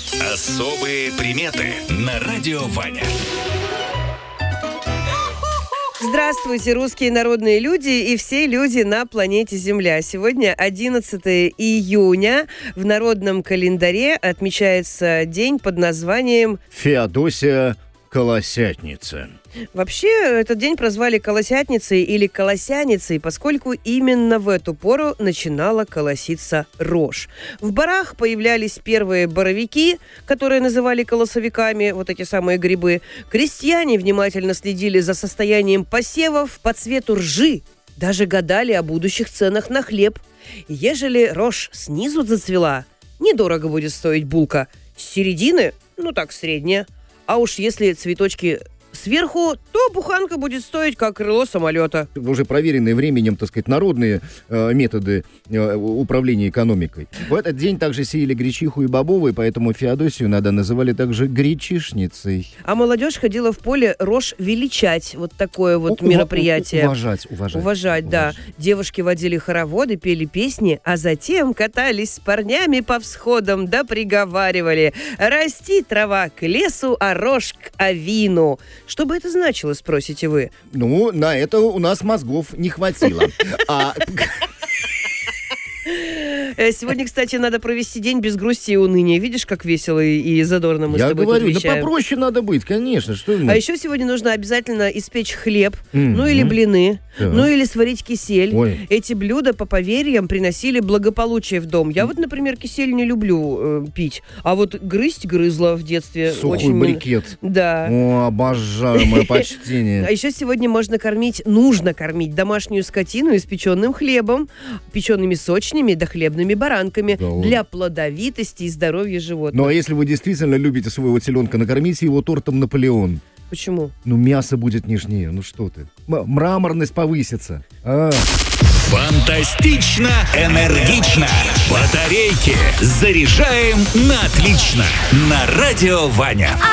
Особые приметы на радио Ваня. Здравствуйте, русские народные люди и все люди на планете Земля. Сегодня 11 июня. В народном календаре отмечается день под названием Феодосия Колосятница. Вообще, этот день прозвали Колосятницей или Колосяницей, поскольку именно в эту пору начинала колоситься рожь. В барах появлялись первые боровики, которые называли колосовиками, вот эти самые грибы. Крестьяне внимательно следили за состоянием посевов по цвету ржи, даже гадали о будущих ценах на хлеб. Ежели рожь снизу зацвела, недорого будет стоить булка. С середины, так, средняя. А уж если цветочки сверху, то буханка будет стоить, как крыло самолета. Уже проверенные временем, народные методы управления экономикой. В этот день также сеяли гречиху и бобовые, поэтому Феодосию иногда называли также гречишницей. А молодежь ходила в поле рожь величать. Вот такое вот мероприятие. Уважать, да. Девушки водили хороводы, пели песни, а затем катались с парнями по всходам, да приговаривали: «Расти трава к лесу, а рожь к авину». Что бы это значило, спросите вы? На это у нас мозгов не хватило. Сегодня, кстати, надо провести день без грусти и уныния. Видишь, как весело и задорно мы с тобой тут вещаем. Да попроще надо быть, конечно. А еще сегодня нужно обязательно испечь хлеб, или блины, или сварить кисель. Ой. Эти блюда, по поверьям, приносили благополучие в дом. Я например, кисель не люблю пить, а вот грызть грызла в детстве. Сухой брикет. Да. О, обожаю, мое почтение. А еще сегодня нужно кормить домашнюю скотину испеченным хлебом, печеными сочнями да хлебными баранками для плодовитости и здоровья животных. А если вы действительно любите своего теленка, накормите его тортом «Наполеон». Почему? Мясо будет нежнее, что ты. Мраморность повысится. Фантастично, энергично. Батарейки заряжаем на отлично. На радио Ваня.